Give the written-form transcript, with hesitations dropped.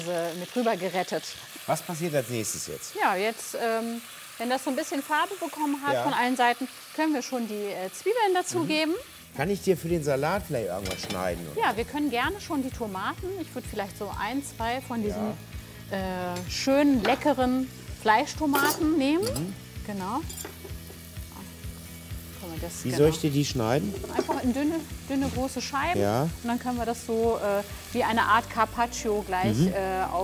mit rüber gerettet. Was passiert als nächstes jetzt? Ja, jetzt, wenn das so ein bisschen Farbe bekommen hat Ja. von allen Seiten, können wir schon die Zwiebeln dazugeben. Kann ich dir für den Salat vielleicht irgendwas schneiden? Oder? Ja, wir können gerne schon die Tomaten. Ich würde vielleicht so 1, 2 von diesen schönen, leckeren Fleischtomaten nehmen. Genau. Können wir das, Wie soll ich dir die schneiden? Einfach in dünne, große Scheiben. Ja. Und dann können wir das so wie eine Art Carpaccio gleich